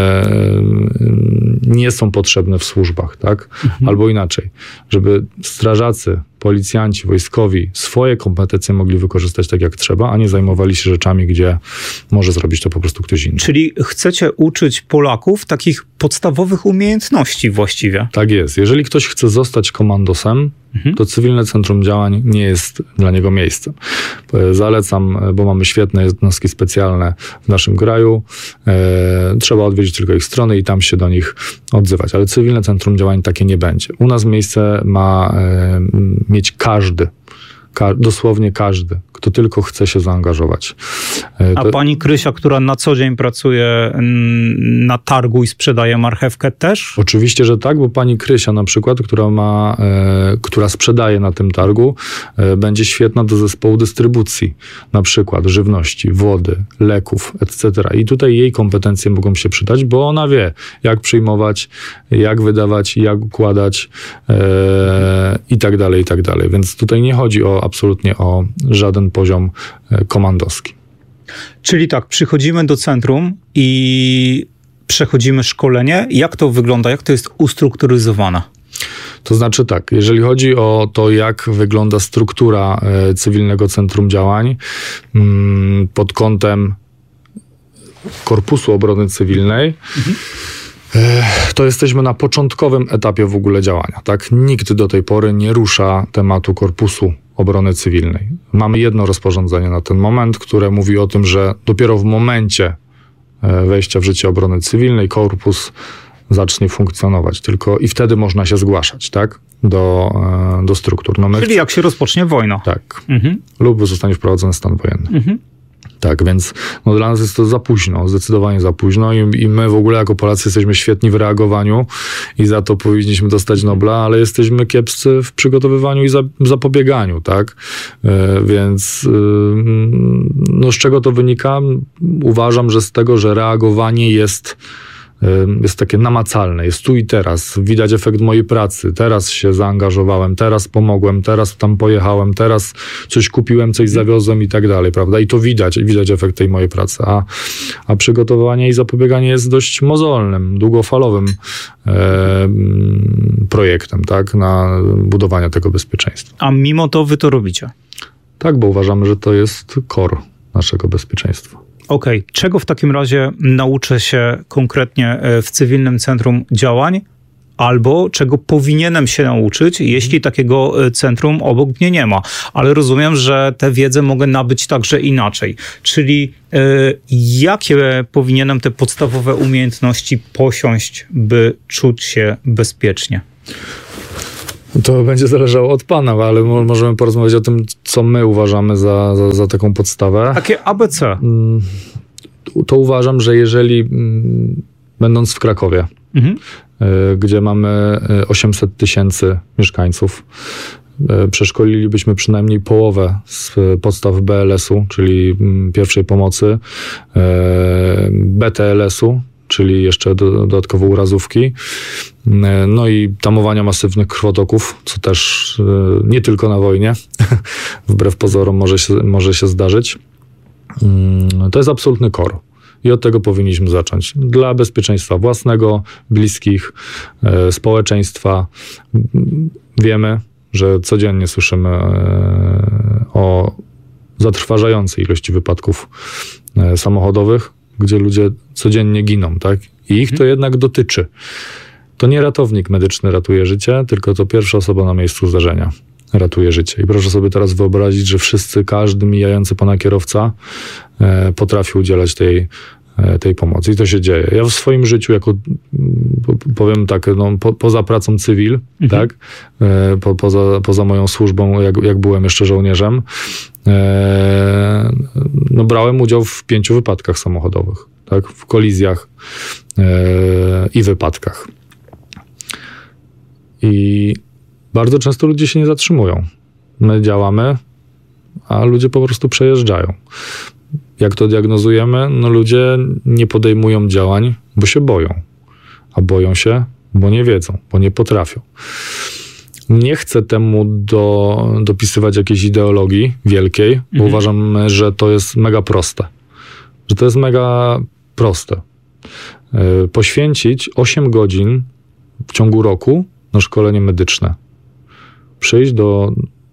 Speaker 8: e, nie są potrzebne w służbach, tak? Mhm. Albo inaczej, żeby strażacy, policjanci, wojskowi swoje kompetencje mogli wykorzystać tak jak trzeba, a nie zajmowali się rzeczami, gdzie może zrobić to po prostu ktoś inny.
Speaker 7: Czyli chcecie uczyć Polaków takich podstawowych umiejętności właściwie?
Speaker 8: Tak jest. Jeżeli ktoś chce zostać komandosem, mhm. to Cywilne Centrum Działań nie jest dla niego miejscem. Zalecam, bo mamy świetne jednostki specjalne w naszym kraju. E, trzeba odwiedzić tylko ich strony i tam się do nich odzywać. Ale Cywilne Centrum Działań takie nie będzie. U nas miejsce ma e, mieć każdy. Ka- dosłownie każdy, kto tylko chce się zaangażować.
Speaker 7: A to... pani Krysia, która na co dzień pracuje na targu i sprzedaje marchewkę też?
Speaker 8: Oczywiście, że tak, bo pani Krysia na przykład, która ma, e, która sprzedaje na tym targu, e, będzie świetna do zespołu dystrybucji, na przykład żywności, wody, leków, et cetera. I tutaj jej kompetencje mogą się przydać, bo ona wie, jak przyjmować, jak wydawać, jak układać e, i tak dalej, i tak dalej. Więc tutaj nie chodzi o absolutnie o żaden poziom komandowski.
Speaker 7: Czyli tak, przychodzimy do centrum i przechodzimy szkolenie. Jak to wygląda? Jak to jest ustrukturyzowane?
Speaker 8: To znaczy tak, jeżeli chodzi o to, jak wygląda struktura e, Cywilnego Centrum Działań mm, pod kątem Korpusu Obrony Cywilnej, mhm. to jesteśmy na początkowym etapie w ogóle działania. Tak? Nikt do tej pory nie rusza tematu Korpusu Obrony Cywilnej. Mamy jedno rozporządzenie na ten moment, które mówi o tym, że dopiero w momencie wejścia w życie obrony cywilnej korpus zacznie funkcjonować. Tylko i wtedy można się zgłaszać, tak? Do, do struktur. No my
Speaker 7: Czyli jak się rozpocznie wojna.
Speaker 8: Tak.
Speaker 7: Mhm.
Speaker 8: Lub zostanie wprowadzony stan wojenny. Mhm. Tak, więc no, dla nas jest to za późno, zdecydowanie za późno i, i my w ogóle jako Polacy jesteśmy świetni w reagowaniu i za to powinniśmy dostać Nobla, ale jesteśmy kiepscy w przygotowywaniu i za, zapobieganiu, tak? E, więc e, no z czego to wynika? Uważam, że z tego, że reagowanie jest jest takie namacalne, jest tu i teraz, widać efekt mojej pracy, teraz się zaangażowałem, teraz pomogłem, teraz tam pojechałem, teraz coś kupiłem, coś zawiozłem i tak dalej, prawda? I to widać, widać efekt tej mojej pracy, a, a przygotowanie i zapobieganie jest dość mozolnym, długofalowym e, projektem, tak, na budowanie tego bezpieczeństwa.
Speaker 7: A mimo to wy to robicie?
Speaker 8: Tak, bo uważamy, że to jest core naszego bezpieczeństwa.
Speaker 7: Okej, okay. Czego w takim razie nauczę się konkretnie w Cywilnym Centrum Działań, albo czego powinienem się nauczyć, jeśli takiego centrum obok mnie nie ma? Ale rozumiem, że tę wiedzę mogę nabyć także inaczej. Czyli yy, jakie powinienem te podstawowe umiejętności posiąść, by czuć się bezpiecznie?
Speaker 8: To będzie zależało od pana, ale możemy porozmawiać o tym, co my uważamy za, za, za taką podstawę.
Speaker 7: Takie A B C.
Speaker 8: To uważam, że jeżeli będąc w Krakowie, mhm. gdzie mamy osiemset tysięcy mieszkańców, przeszkolilibyśmy przynajmniej połowę z podstaw B L S u, czyli pierwszej pomocy, B T L S u, czyli jeszcze dodatkowo urazówki, no i tamowania masywnych krwotoków, co też nie tylko na wojnie, wbrew pozorom może się, może się zdarzyć. To jest absolutny core i od tego powinniśmy zacząć. Dla bezpieczeństwa własnego, bliskich, społeczeństwa. Wiemy, że codziennie słyszymy o zatrważającej ilości wypadków samochodowych, gdzie ludzie codziennie giną, tak? I ich to jednak dotyczy. To nie ratownik medyczny ratuje życie, tylko to pierwsza osoba na miejscu zdarzenia ratuje życie. I proszę sobie teraz wyobrazić, że wszyscy, każdy mijający pana kierowca e, potrafi udzielać tej, e, tej pomocy. I to się dzieje. Ja w swoim życiu, jako powiem tak, no, po, poza pracą cywil, mhm. tak? E, po, poza, poza moją służbą, jak, jak byłem jeszcze żołnierzem, e, no, brałem udział w pięciu wypadkach samochodowych, tak? W kolizjach e, i wypadkach. I bardzo często ludzie się nie zatrzymują. My działamy, a ludzie po prostu przejeżdżają. Jak to diagnozujemy? No ludzie nie podejmują działań, bo się boją. A boją się, bo nie wiedzą, bo nie potrafią. Nie chcę temu do, dopisywać jakiejś ideologii wielkiej, mhm. bo uważam, że to jest mega proste. Że to jest mega proste. Yy, poświęcić osiem godzin w ciągu roku na szkolenie medyczne. Przyjść do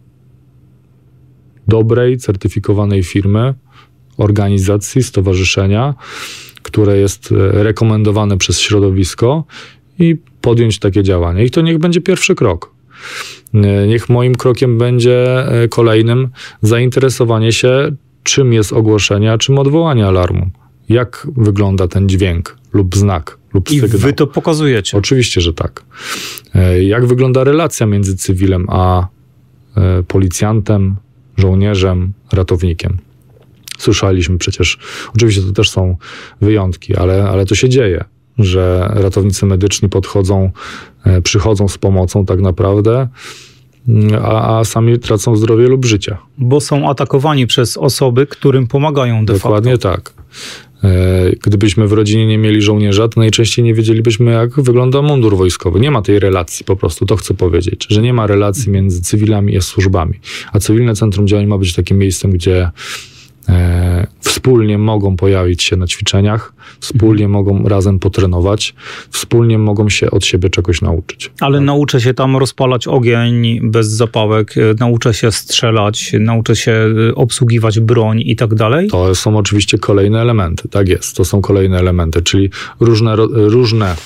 Speaker 8: dobrej, certyfikowanej firmy, organizacji, stowarzyszenia, które jest rekomendowane przez środowisko i podjąć takie działanie. I to niech będzie pierwszy krok. Niech moim krokiem będzie kolejnym zainteresowanie się, czym jest ogłoszenie, a czym odwołanie alarmu. Jak wygląda ten dźwięk lub znak, lub
Speaker 7: I
Speaker 8: sygnał.
Speaker 7: wy to pokazujecie.
Speaker 8: Oczywiście, że tak. Jak wygląda relacja między cywilem a policjantem, żołnierzem, ratownikiem. Słyszeliśmy przecież, oczywiście to też są wyjątki, ale, ale to się dzieje, że ratownicy medyczni podchodzą, przychodzą z pomocą tak naprawdę, a, a sami tracą zdrowie lub życie.
Speaker 7: Bo są atakowani przez osoby, którym pomagają de facto.
Speaker 8: Dokładnie tak. Gdybyśmy w rodzinie nie mieli żołnierza, to najczęściej nie wiedzielibyśmy, jak wygląda mundur wojskowy. Nie ma tej relacji po prostu, to chcę powiedzieć, że nie ma relacji między cywilami a służbami. A Cywilne Centrum Działań ma być takim miejscem, gdzie e, wspólnie mogą pojawić się na ćwiczeniach, wspólnie mhm. mogą razem potrenować, wspólnie mogą się od siebie czegoś nauczyć.
Speaker 7: Ale tak? Nauczę się tam rozpalać ogień bez zapałek, nauczę się strzelać, nauczę się obsługiwać broń i tak dalej?
Speaker 8: To są oczywiście kolejne elementy, tak jest, to są kolejne elementy, czyli różne, różne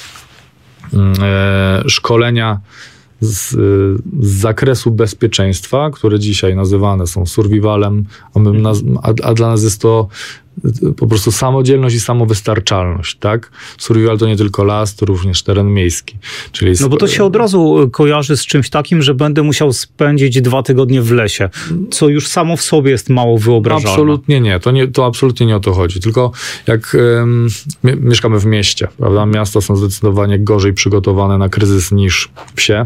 Speaker 8: e, szkolenia Z, z zakresu bezpieczeństwa, które dzisiaj nazywane są survivalem, a, my naz- a, a dla nas jest to po prostu samodzielność i samowystarczalność, tak? Survival to nie tylko las, to również teren miejski. Czyli
Speaker 7: no bo to się od razu kojarzy z czymś takim, że będę musiał spędzić dwa tygodnie w lesie, co już samo w sobie jest mało wyobrażalne.
Speaker 8: Absolutnie nie, to, nie, to absolutnie nie o to chodzi, tylko jak um, mieszkamy w mieście, prawda? Miasta są zdecydowanie gorzej przygotowane na kryzys niż wsie.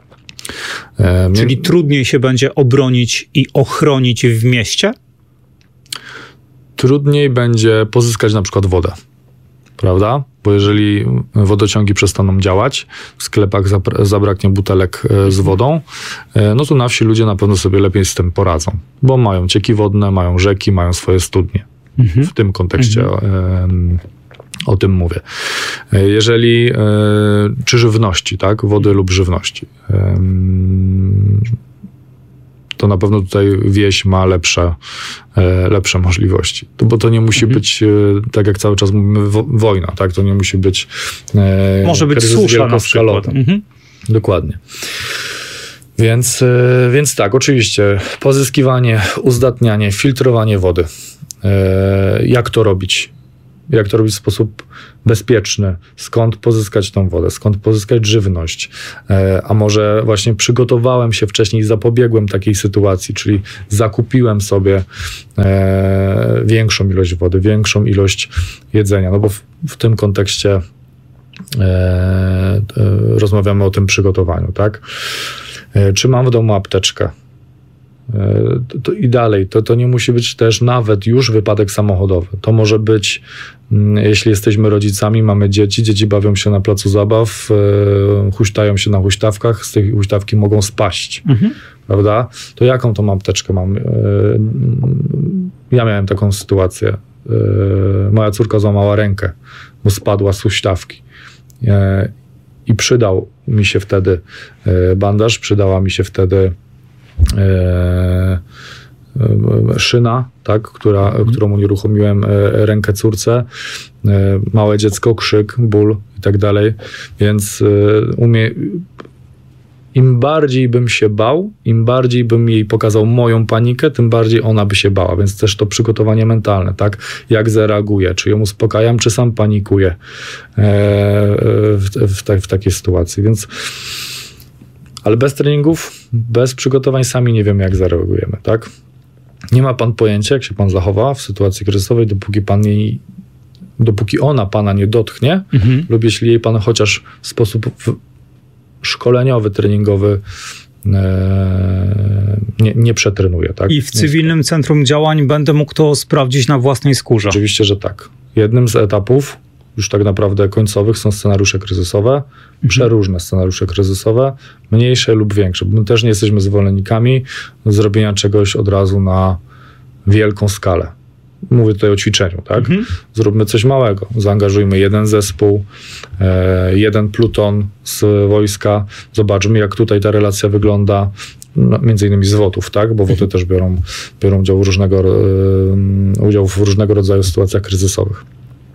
Speaker 7: Czyli trudniej się będzie obronić i ochronić w mieście?
Speaker 8: Trudniej będzie pozyskać na przykład wodę. prawda? Bo jeżeli wodociągi przestaną działać, w sklepach zapra- zabraknie butelek e, z wodą, e, no to na wsi ludzie na pewno sobie lepiej z tym poradzą, bo mają cieki wodne, mają rzeki, mają swoje studnie. Mhm. W tym kontekście mhm. e, o tym mówię. E, jeżeli, e, czy żywności, tak? Wody lub żywności. E, to na pewno tutaj wieś ma lepsze, e, lepsze możliwości. To, bo to nie musi mhm. być, e, tak jak cały czas mówimy, wo, wojna, tak? To nie musi być e,
Speaker 7: może być susza na przykład. Mhm.
Speaker 8: Dokładnie. Więc, e, więc tak, oczywiście pozyskiwanie, uzdatnianie, filtrowanie wody. E, jak to robić? Jak to robić w sposób bezpieczny? Skąd pozyskać tą wodę? Skąd pozyskać żywność? E, a może właśnie przygotowałem się wcześniej i zapobiegłem takiej sytuacji, czyli zakupiłem sobie e, większą ilość wody, większą ilość jedzenia. No bo w, w tym kontekście e, e, rozmawiamy o tym przygotowaniu, tak? E, czy mam w domu apteczkę? To, to i dalej, to, to nie musi być też nawet już wypadek samochodowy. To może być, jeśli jesteśmy rodzicami, mamy dzieci, dzieci bawią się na placu zabaw, e, huśtają się na huśtawkach, z tej huśtawki mogą spaść, mhm. prawda? To jaką tą apteczkę mam? E, ja miałem taką sytuację. E, moja córka złamała rękę, bo spadła z huśtawki. E, I przydał mi się wtedy e, bandaż, przydała mi się wtedy E, e, szyna, tak, która, mhm. którą unieruchomiłem e, rękę córce, e, małe dziecko, krzyk, ból i tak dalej, więc e, umie, im bardziej bym się bał, im bardziej bym jej pokazał moją panikę, tym bardziej ona by się bała, więc też to przygotowanie mentalne, tak, jak zareaguję, czy ją uspokajam, czy sam panikuję e, w, w, w, w takiej sytuacji, więc ale bez treningów, bez przygotowań sami nie wiemy, jak zareagujemy, tak? Nie ma pan pojęcia, jak się pan zachowa w sytuacji kryzysowej, dopóki pan jej, dopóki ona pana nie dotknie, mhm. lub jeśli jej pan chociaż w sposób szkoleniowy, treningowy e, nie, nie przetrenuje, tak?
Speaker 7: I w cywilnym centrum działań będę mógł to sprawdzić na własnej skórze.
Speaker 8: Oczywiście, że tak. Jednym z etapów już tak naprawdę końcowych są scenariusze kryzysowe, mhm. przeróżne scenariusze kryzysowe, mniejsze lub większe. My też nie jesteśmy zwolennikami zrobienia czegoś od razu na wielką skalę. Mówię tutaj o ćwiczeniu, tak? Mhm. Zróbmy coś małego. Zaangażujmy jeden zespół, e, jeden pluton z wojska. Zobaczmy, jak tutaj ta relacja wygląda. No, między innymi z wotów, tak? Bo woty też biorą, biorą udział, w różnego, e, udział w różnego rodzaju sytuacjach kryzysowych.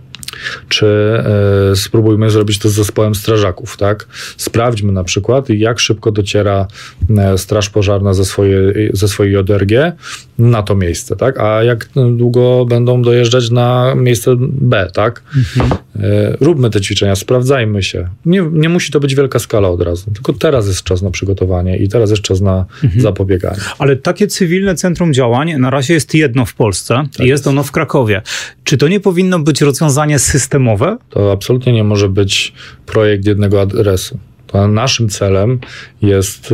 Speaker 8: Czy y, spróbujmy zrobić to z zespołem strażaków, tak? Sprawdźmy na przykład, jak szybko dociera y, straż pożarna ze swojej, ze swojej J R G na to miejsce, tak? A jak długo będą dojeżdżać na miejsce B, tak? Mhm. Y, róbmy te ćwiczenia, sprawdzajmy się. Nie, nie musi to być wielka skala od razu, tylko teraz jest czas na przygotowanie i teraz jest czas na mhm. zapobieganie.
Speaker 7: Ale takie cywilne centrum działań na razie jest jedno w Polsce tak i jest ono w Krakowie. Czy to nie powinno być rozwiązanie systemowe?
Speaker 8: To absolutnie nie może być projekt jednego adresu. To naszym celem jest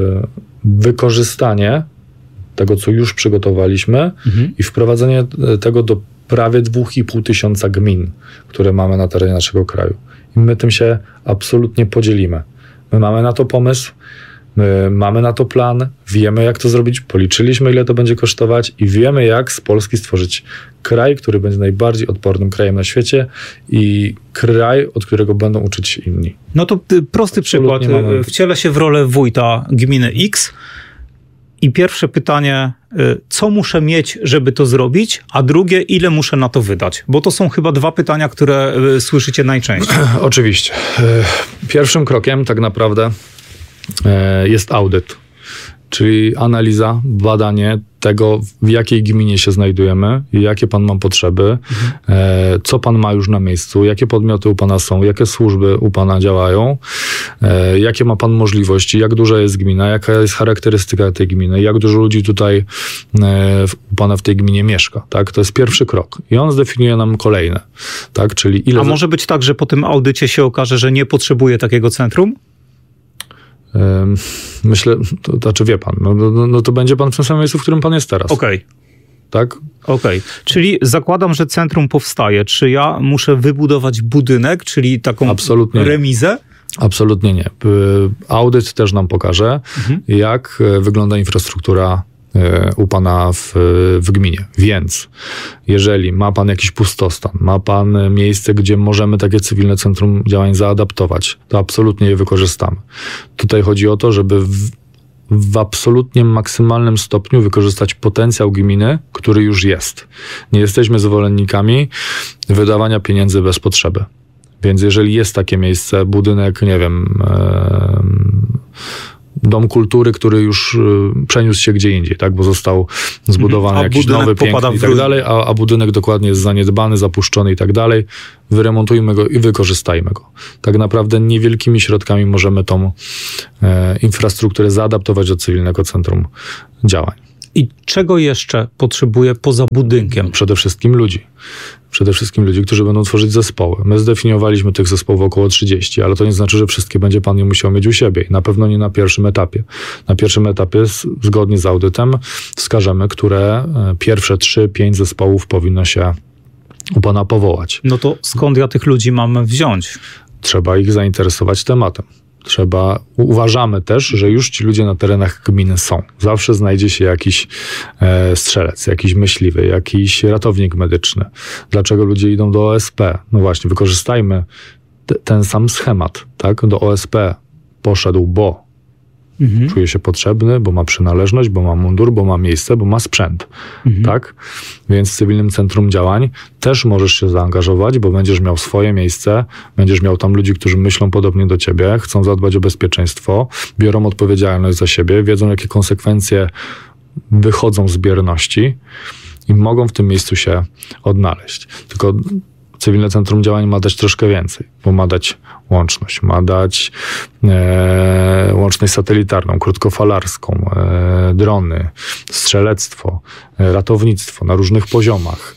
Speaker 8: wykorzystanie tego, co już przygotowaliśmy mhm. i wprowadzenie tego do prawie dwóch i pół tysiąca gmin, które mamy na terenie naszego kraju. I my tym się absolutnie podzielimy. My mamy na to pomysł, my mamy na to plan, wiemy, jak to zrobić, policzyliśmy, ile to będzie kosztować i wiemy, jak z Polski stworzyć kraj, który będzie najbardziej odpornym krajem na świecie i kraj, od którego będą uczyć się inni.
Speaker 7: No to prosty przykład. Mamy... Wcielę się w rolę wójta gminy X i pierwsze pytanie, co muszę mieć, żeby to zrobić, a drugie, ile muszę na to wydać? Bo to są chyba dwa pytania, które słyszycie najczęściej.
Speaker 8: Oczywiście. Pierwszym krokiem tak naprawdę jest audyt, czyli analiza, badanie tego, w jakiej gminie się znajdujemy, jakie pan ma potrzeby, mhm. e, co pan ma już na miejscu, jakie podmioty u pana są, jakie służby u pana działają, e, jakie ma pan możliwości, jak duża jest gmina, jaka jest charakterystyka tej gminy, jak dużo ludzi tutaj e, u pana w tej gminie mieszka. Tak? To jest pierwszy krok. I on zdefiniuje nam kolejne. Tak? Czyli ile...
Speaker 7: A może być tak, że po tym audycie się okaże, że nie potrzebuje takiego centrum?
Speaker 8: Myślę, to znaczy wie pan, no, no, no to będzie pan w tym samym miejscu, w którym pan jest teraz.
Speaker 7: Okej. Okay.
Speaker 8: tak?
Speaker 7: Okej, okay. Czyli zakładam, że centrum powstaje. Czy ja muszę wybudować budynek, czyli taką
Speaker 8: Absolutnie
Speaker 7: remizę?
Speaker 8: Absolutnie nie. Audyt też nam pokaże, mhm. jak wygląda infrastruktura u pana w, w gminie. Więc jeżeli ma pan jakiś pustostan, ma pan miejsce, gdzie możemy takie cywilne centrum działań zaadaptować, to absolutnie je wykorzystamy. Tutaj chodzi o to, żeby w, w absolutnie maksymalnym stopniu wykorzystać potencjał gminy, który już jest. Nie jesteśmy zwolennikami wydawania pieniędzy bez potrzeby. Więc jeżeli jest takie miejsce, budynek, nie wiem, dom kultury, który już przeniósł się gdzie indziej, tak, bo został zbudowany jakiś nowy, piękny i tak dalej, a, a budynek dokładnie jest zaniedbany, zapuszczony i tak dalej, wyremontujmy go i wykorzystajmy go. Tak naprawdę niewielkimi środkami możemy tą e, infrastrukturę zaadaptować do cywilnego centrum działań.
Speaker 7: I czego jeszcze potrzebuje poza budynkiem?
Speaker 8: Przede wszystkim ludzi. Przede wszystkim ludzi, którzy będą tworzyć zespoły. My zdefiniowaliśmy tych zespołów około trzydzieści, ale to nie znaczy, że wszystkie będzie pan nie musiał mieć u siebie. I na pewno nie na pierwszym etapie. Na pierwszym etapie, zgodnie z audytem, wskażemy, które pierwsze trzy, pięć zespołów powinno się u pana powołać.
Speaker 7: No to skąd ja tych ludzi mam wziąć?
Speaker 8: Trzeba ich zainteresować tematem. Trzeba, uważamy też, że już ci ludzie na terenach gminy są. Zawsze znajdzie się jakiś e, strzelec, jakiś myśliwy, jakiś ratownik medyczny. Dlaczego ludzie idą do O S P? No właśnie, wykorzystajmy t- ten sam schemat, tak? Do O S P poszedł, bo mhm. czuje się potrzebny, bo ma przynależność, bo ma mundur, bo ma miejsce, bo ma sprzęt, mhm. tak? Więc w Cywilnym Centrum Działań też możesz się zaangażować, bo będziesz miał swoje miejsce, będziesz miał tam ludzi, którzy myślą podobnie do ciebie, chcą zadbać o bezpieczeństwo, biorą odpowiedzialność za siebie, wiedzą, jakie konsekwencje wychodzą z bierności i mogą w tym miejscu się odnaleźć. Tylko Cywilne Centrum Działań ma dać troszkę więcej, bo ma dać łączność, ma dać e, łączność satelitarną, krótkofalarską, e, drony, strzelectwo, e, ratownictwo na różnych poziomach,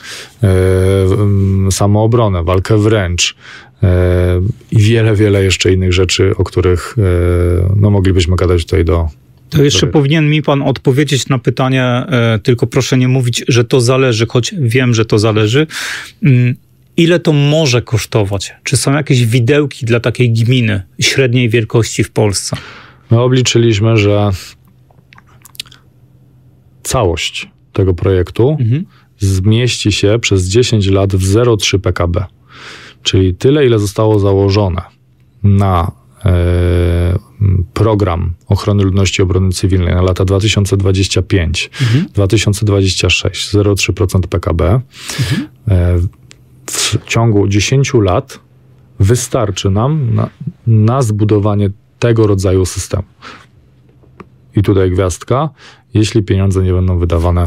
Speaker 8: e, samoobronę, walkę wręcz e, i wiele, wiele jeszcze innych rzeczy, o których e, no, moglibyśmy gadać tutaj do...
Speaker 7: To jeszcze Dobry. Powinien mi pan odpowiedzieć na pytanie, e, tylko proszę nie mówić, że to zależy, choć wiem, że to zależy. Mm. Ile to może kosztować? Czy są jakieś widełki dla takiej gminy średniej wielkości w Polsce?
Speaker 8: My obliczyliśmy, że całość tego projektu mhm. zmieści się przez dziesięć lat w zero przecinek trzy P K B. Czyli tyle, ile zostało założone na e, program ochrony ludności i obrony cywilnej na lata dwa tysiące dwudziesty piąty do dwa tysiące dwudziestego szóstego, zero przecinek trzy procent P K B. Mhm. E, w ciągu dziesięciu lat wystarczy nam na, na zbudowanie tego rodzaju systemu. I tutaj gwiazdka, jeśli pieniądze nie będą wydawane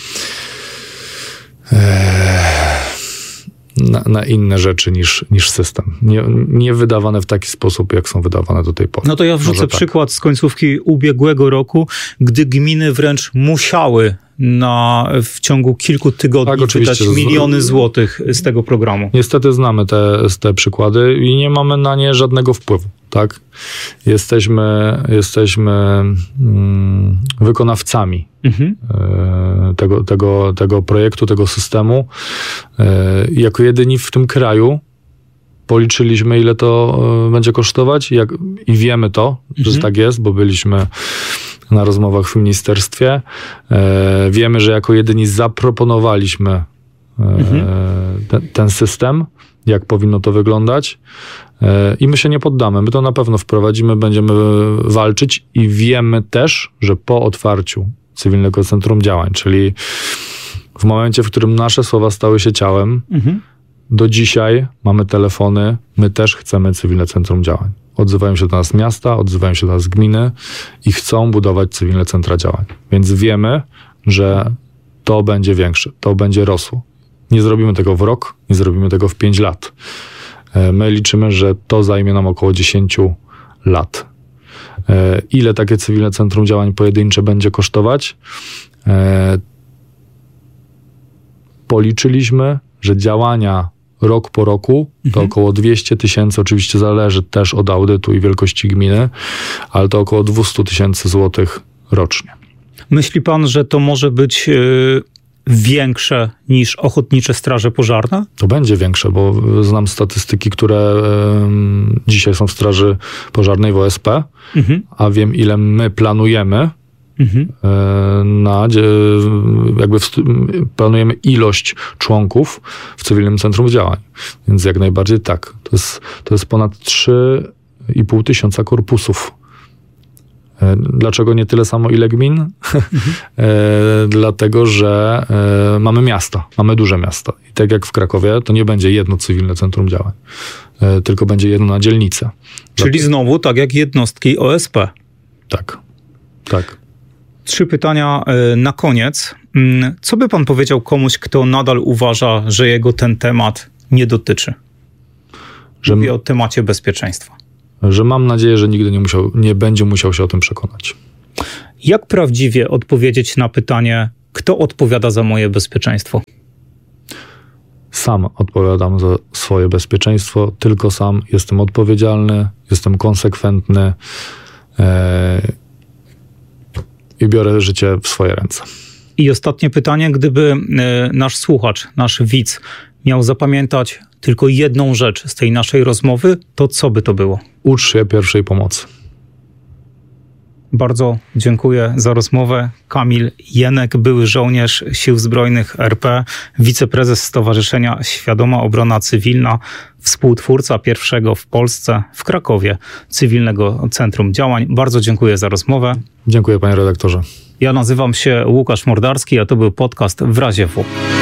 Speaker 8: e, na, na inne rzeczy niż, niż system. Nie, nie wydawane w taki sposób, jak są wydawane do tej pory.
Speaker 7: No to ja wrzucę Może przykład tak. z końcówki ubiegłego roku, gdy gminy wręcz musiały na, w ciągu kilku tygodni tak, wydać miliony złotych z tego programu.
Speaker 8: Niestety znamy te, te przykłady i nie mamy na nie żadnego wpływu. Tak? Jesteśmy, jesteśmy mm, wykonawcami mhm. y, tego, tego, tego projektu, tego systemu. Y, jako jedyni w tym kraju policzyliśmy, ile to y, będzie kosztować jak, i wiemy to, mhm. że tak jest, bo byliśmy na rozmowach w ministerstwie. E, wiemy, że jako jedyni zaproponowaliśmy e, mhm. ten, ten system, jak powinno to wyglądać e, i my się nie poddamy. My to na pewno wprowadzimy, będziemy walczyć i wiemy też, że po otwarciu Cywilnego Centrum Działań, czyli w momencie, w którym nasze słowa stały się ciałem, mhm. do dzisiaj mamy telefony, my też chcemy Cywilne Centrum Działań. Odzywają się do nas miasta, odzywają się do nas gminy i chcą budować cywilne centra działań. Więc wiemy, że to będzie większe, to będzie rosło. Nie zrobimy tego w rok, nie zrobimy tego w pięć lat. My liczymy, że to zajmie nam około dziesięć lat. Ile takie cywilne centrum działań pojedyncze będzie kosztować? Policzyliśmy, że działania rok po roku to mhm. około dwieście tysięcy, oczywiście zależy też od audytu i wielkości gminy, ale to około dwieście tysięcy złotych rocznie.
Speaker 7: Myśli pan, że to może być yy, większe niż ochotnicze straże pożarne?
Speaker 8: To będzie większe, bo znam statystyki, które um, dzisiaj są w Straży Pożarnej w O S P, mhm. a wiem, ile my planujemy mhm. e, na, jakby w, planujemy ilość członków w Cywilnym Centrum Działań. Więc jak najbardziej tak. To jest, to jest ponad trzy i pół tysiąca korpusów. Dlaczego nie tyle samo, ile gmin? Mhm. e, dlatego, że e, mamy miasta, mamy duże miasta. I tak jak w Krakowie, to nie będzie jedno cywilne centrum działań, e, tylko będzie jedno na dzielnicę.
Speaker 7: Czyli Dlatego... znowu tak jak jednostki O S P.
Speaker 8: Tak, tak.
Speaker 7: Trzy pytania e, na koniec. Co by pan powiedział komuś, kto nadal uważa, że jego ten temat nie dotyczy? Że... Mówię o temacie bezpieczeństwa.
Speaker 8: Że mam nadzieję, że nigdy nie, musiał, nie będzie musiał się o tym przekonać.
Speaker 7: Jak prawdziwie odpowiedzieć na pytanie, kto odpowiada za moje bezpieczeństwo?
Speaker 8: Sam odpowiadam za swoje bezpieczeństwo, tylko sam jestem odpowiedzialny, jestem konsekwentny e, i biorę życie w swoje ręce.
Speaker 7: I ostatnie pytanie, gdyby e, nasz słuchacz, nasz widz miał zapamiętać tylko jedną rzecz z tej naszej rozmowy, to co by to było?
Speaker 8: Ucz się pierwszej pomocy.
Speaker 7: Bardzo dziękuję za rozmowę. Kamil Jenek, były żołnierz Sił Zbrojnych R P, wiceprezes Stowarzyszenia Świadoma Obrona Cywilna, współtwórca pierwszego w Polsce, w Krakowie, Cywilnego Centrum Działań. Bardzo dziękuję za rozmowę.
Speaker 8: Dziękuję, panie redaktorze.
Speaker 7: Ja nazywam się Łukasz Mordarski, a to był podcast W razie W.